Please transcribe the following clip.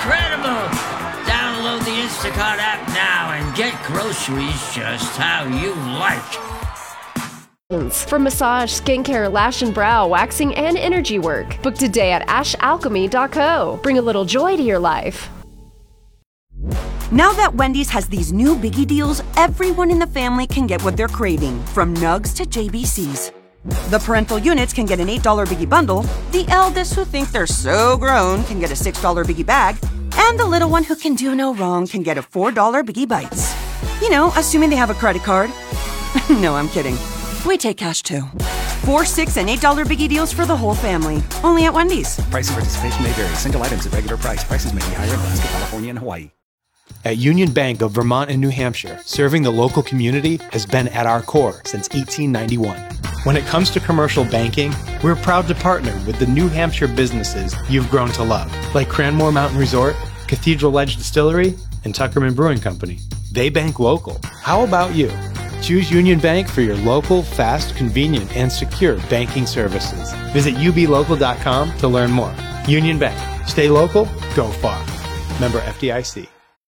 incredible! Download the Instacart app now and get groceries just how you like. For massage, skincare, lash and brow, waxing, and energy work. Book today at ashalchemy.co. Bring a little joy to your life. Now that Wendy's has these new biggie deals, everyone in the family can get what they're craving, from nugs to JBCs. The parental units can get an $8 biggie bundle, the eldest who think they're so grown can get a $6 biggie bag, and the little one who can do no wrong can get a $4 biggie bites. You know, assuming they have a credit card. No, I'm kidding. We take cash too. $4, $6, and $8 biggie deals for the whole family. Only at Wendy's. Price and participation may vary. Single items at regular price. Prices may be higher in Alaska, California, and Hawaii. At Union Bank of Vermont and New Hampshire, serving the local community has been at our core since 1891. When it comes to commercial banking, we're proud to partner with the New Hampshire businesses you've grown to love, like Cranmore Mountain Resort, Cathedral Edge Distillery, and Tuckerman Brewing Company. They bank local. How about you? Choose Union Bank for your local, fast, convenient, and secure banking services. Visit ublocal.com to learn more. Union Bank. Stay local, go far. Member FDIC.